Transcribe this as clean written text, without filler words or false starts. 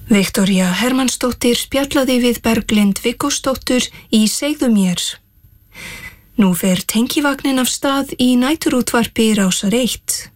Viktoría Hermannsdóttir spjallaði við Berglind Viggósdóttur í Segðu mér. Nú fer tengivagnin af stað í næturútvarpi Rásar 1.